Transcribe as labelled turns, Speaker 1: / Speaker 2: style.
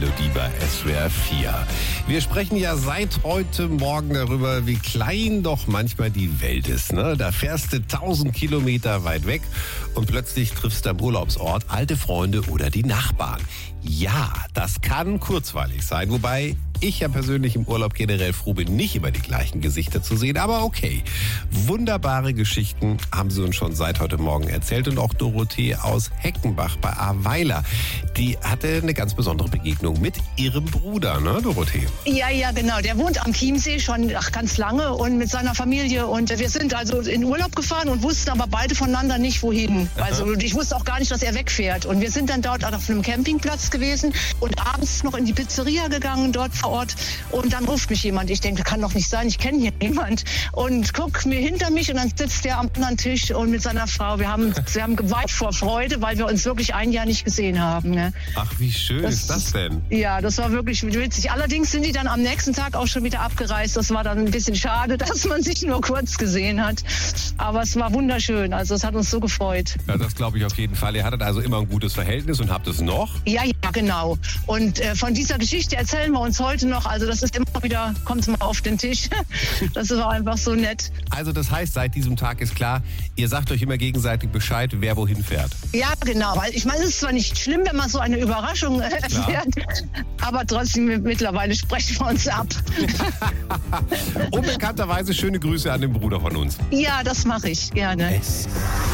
Speaker 1: Melodie bei SWR 4. Wir sprechen ja seit heute Morgen darüber, wie klein doch manchmal die Welt ist. Ne? Da fährst du 1000 Kilometer weit weg und plötzlich triffst du am Urlaubsort alte Freunde oder die Nachbarn. Ja, das kann kurzweilig sein, wobei ich ja persönlich im Urlaub generell froh bin, nicht immer die gleichen Gesichter zu sehen. Aber okay, wunderbare Geschichten haben sie uns schon seit heute Morgen erzählt. Und auch Dorothee aus Heckenbach bei Ahrweiler, die hatte eine ganz besondere Begegnung mit ihrem Bruder, ne Dorothee?
Speaker 2: Ja, genau. Der wohnt am Chiemsee schon ganz lange und mit seiner Familie. Und wir sind also in Urlaub gefahren und wussten aber beide voneinander nicht, wohin. Also ich wusste auch gar nicht, dass er wegfährt. Und wir sind dann dort auf einem Campingplatz gewesen und abends noch in die Pizzeria gegangen, dort vor Ort. Und dann ruft mich jemand. Ich denke, kann doch nicht sein, ich kenne hier niemand. Und guck mir hinter mich und dann sitzt der am anderen Tisch und mit seiner Frau. Wir haben geweint vor Freude, weil wir uns wirklich ein Jahr nicht gesehen haben. Ne?
Speaker 1: Ach, wie schön ist das denn?
Speaker 2: Ja, das war wirklich witzig. Allerdings sind die dann am nächsten Tag auch schon wieder abgereist. Das war dann ein bisschen schade, dass man sich nur kurz gesehen hat. Aber es war wunderschön. Also es hat uns so gefreut.
Speaker 1: Ja, das glaube ich auf jeden Fall. Ihr hattet also immer ein gutes Verhältnis und habt es noch?
Speaker 2: Ja, genau. Und von dieser Geschichte erzählen wir uns heute noch. Also das ist immer wieder, kommt mal auf den Tisch. Das war einfach so nett.
Speaker 1: Also das heißt, seit diesem Tag ist klar, ihr sagt euch immer gegenseitig Bescheid, wer wohin fährt.
Speaker 2: Ja, genau. Weil ich meine, es ist zwar nicht schlimm, wenn man so eine Überraschung erfährt, aber trotzdem mittlerweile sprechen wir uns ab.
Speaker 1: Unbekannterweise schöne Grüße an den Bruder von uns.
Speaker 2: Ja, das mache ich gerne.